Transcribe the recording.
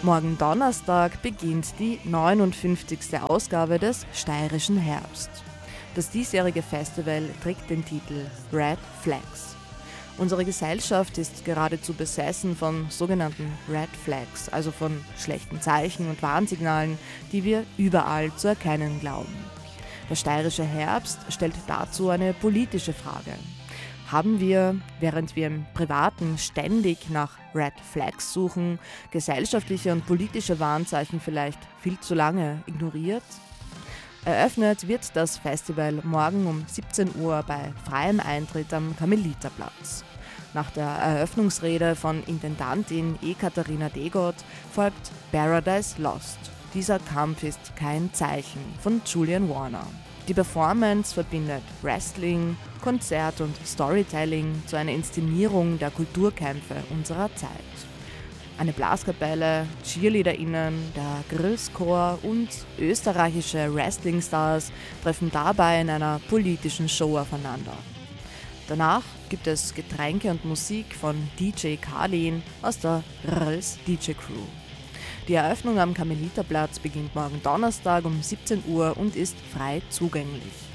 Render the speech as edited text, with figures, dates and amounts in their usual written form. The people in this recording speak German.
Morgen Donnerstag beginnt die 59. Ausgabe des Steirischen Herbst. Das diesjährige Festival trägt den Titel Red Flags. Unsere Gesellschaft ist geradezu besessen von sogenannten Red Flags, also von schlechten Zeichen und Warnsignalen, die wir überall zu erkennen glauben. Der Steirische Herbst stellt dazu eine politische Frage. Haben wir, während wir im Privaten ständig nach Red Flags suchen, gesellschaftliche und politische Warnzeichen vielleicht viel zu lange ignoriert? Eröffnet wird das Festival morgen um 17 Uhr bei freiem Eintritt am Karmeliterplatz. Nach der Eröffnungsrede von Intendantin Ekaterina Degot folgt Paradise Lost. Dieser Kampf ist kein Zeichen von Julian Warner. Die Performance verbindet Wrestling, Konzert und Storytelling zu einer Inszenierung der Kulturkämpfe unserer Zeit. Eine Blaskapelle, CheerleaderInnen, der Grillschor und österreichische Wrestlingstars treffen dabei in einer politischen Show aufeinander. Danach gibt es Getränke und Musik von DJ Karlin aus der Rls DJ Crew. Die Eröffnung am Karmeliterplatz beginnt morgen Donnerstag um 17 Uhr und ist frei zugänglich.